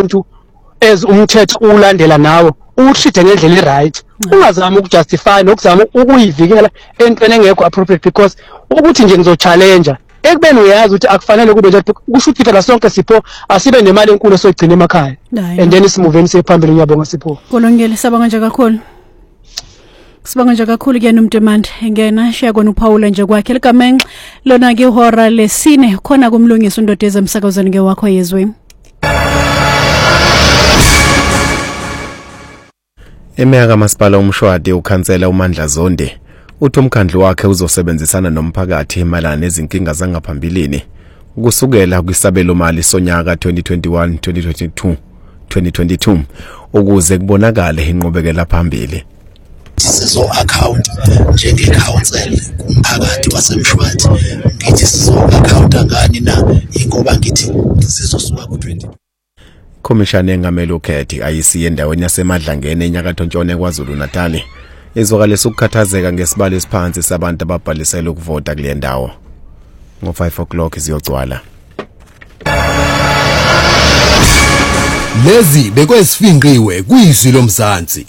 umuntu as umthetho ulandela nawe ushide ngendlela eright ungazama ukujustify nokuzama ukuyivikela entweni engekho appropriate because ukuthi nje ngizochallenge ekubeni uyazi ukuthi akufanele kube njalo kusho ukuthi la sonke Sipho asibe nemali enkulu soyigcina emakhaya and then simuveni sephambili ngiyabonga Sipho Kolongile sabanga nje kakhulu Sibanga nje kakhulu kuyena uMntemande ngena shaya kona uPaul nje kwakhe ligamenxe lona ke ihora lesine khona kumlungisa undodeza emsakazweni ke wakho yezwe Emeya kaMasipala uMshwadi ukhansela uMandla Zonde uthi umkhandlu wakhe uzosebenzisana nomphakathi emalana nezinkinga zangaphambilini ukusukela kwisabelo mali sonyaka 2021-2022 ukuze kubonakale inqubekela phambili. Sizo account njenge council kumphakathi waseMshwati ngithi sizo account ngani na ingoba ngithi sizosuka ku20 Komishana engamele ukhethi ayisiye endaweni yaseMadlangeni enyakatho ntshona kwaZulu Natal izwakalisa ukukhathazeka ngesibalo esiphansi sabantu ababhalisela ukuvota kule ndawo ngo5 o'clock iziyogcwala. Lezi bekwesifinqiwe kuyizwi lomzansi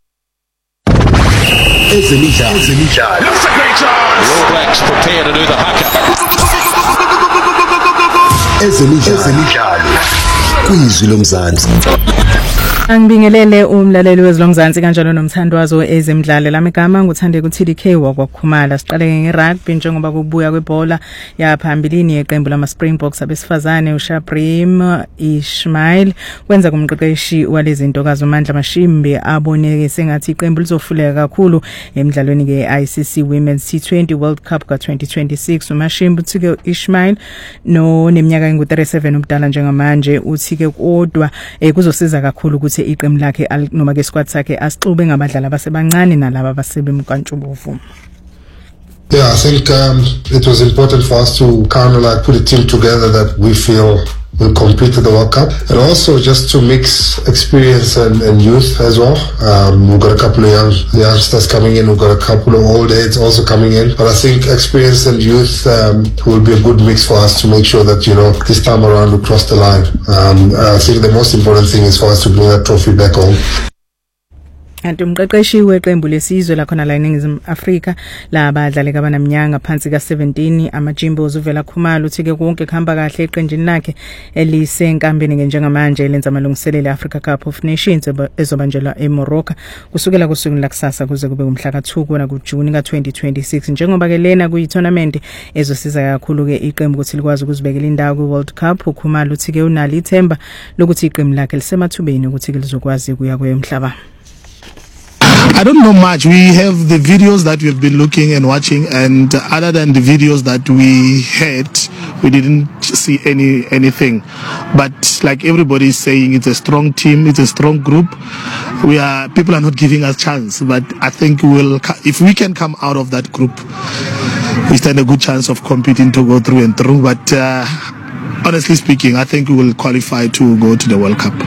Ezemidlalo All Blacks prepare to do the haka. Ezemidlalo kuyizwi lomzansi Angibingelele umlaleli wezilomzansi kanjalo nomthandwazo ezemidlalo lamagama nguthande kuTDK wakwaKhumala siqale ngerugby njengoba kubuya kwebhola yaphambilini yeqembu lama Springboks abesifazane uShabrim Ismail kwenza kumqeqeshi walezintokazi uMandla Mashimbi aboneke sengathi iqembu lizofuleka kakhulu emidlalweni ke ICC Women's T20 World Cup ka2026 uMashimbi uthike Ismail neminyaka engu37 ubudala njengamanje uthike kodwa kuzosiza kakhulu ukuthi iqembu lakhe noma ke squad sakhe asixube ngabadlali abasebancane nalabo abasebemkantshubovu. Yeah, I think it was important for us to kind of like put a team together that we feel will compete at the World Cup, and also just to mix experience and youth as well. We've got a couple of youngsters coming in, we've got a couple of old heads also coming in, but I think experience and youth will be a good mix for us to make sure that, you know, this time around we cross the line. I think the most important thing is for us to bring that trophy back home. Kanti umqeqeshi weqembu lesizwe la khona la eNingizimu Afrika labadlali abanaminyanga phansi ka17 amajimbo uvela Khumalo uthi ke konke kuhamba kahle eqenjini lakhe elisenkambeni njengamanje lenza amalungiselelo eAfrica Cup of Nations ezobanjelwa eMorocco kusukela kusuku lakusasa kuze kube umhla ka2 kona kuJuni ka2026 njengoba ke lena kuyitournament ezosiza kakhulu ke iqembu ukuthi likwazi ukuzibekela indawo kuWorld Cup uKhumalo uthi ke unali ithemba lokuthi iqembu lakhe lisemathubeni ukuthi ke lizokwazi kuya kwemhlaba. I don't know much. We have the videos that we've been looking and watching, and other than the videos that we had, we didn't see anything. But like everybody is saying, it's a strong team, it's a strong group. People are not giving us chance, but I think if we can come out of that group, we stand a good chance of competing to go through and through. But honestly speaking, I think we will qualify to go to the World Cup.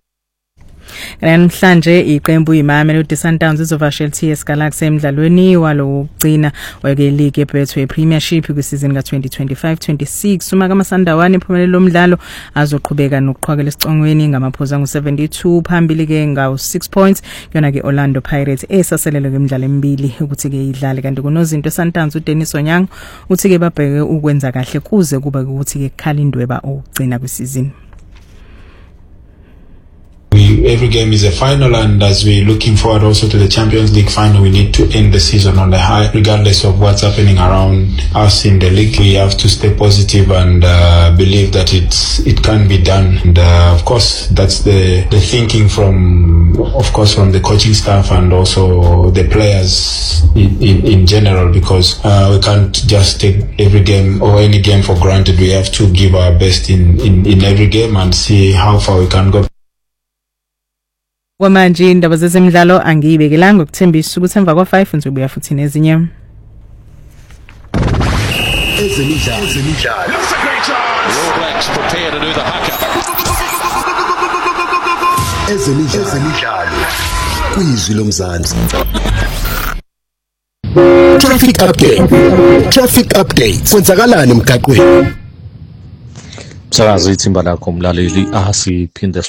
Namhlanje iqembu iMamelodi Sundowns izovashela TS Galaxy emidlalweni walokugcina weke league ebhethwe Premiership kwisizini ka2025-26 uma kaMasandawane iphumelele lomdlalo azoqhubeka nokuqhwakela isicongweni ngamaphuzu angu72 phambili ke ngawu6 points yona ke Orlando Pirates esaselele kwemidlalo emibili ukuthi ke idlale kanti kunozinto Sundowns uDennis Onyang uthi ke babheke ukwenza kahle kuze kuba ukuthi ke khalindweba ukugcina kwisizini. Every game is a final, and as we're looking forward also to the Champions League final, we need to end the season on the high, regardless of what's happening around us in the league. We have to stay positive and believe that it can be done. And of course, that's the thinking from the coaching staff and also the players in general, because we can't just take every game or any game for granted. We have to give our best in every game and see how far we can go. Wamanje indaba zezemidlalo angiyibekelanga ukuthembisa ukuthi emva kwa5 ngizobuya futhi nezinye. Ezemidlalo. All Blacks prepare to do the haka. Ezemidlalo kuyizwi lomzansi. Traffic update kwenzakalani emgaqweni? Msakazi ithimba lakho umlaleli asiphinde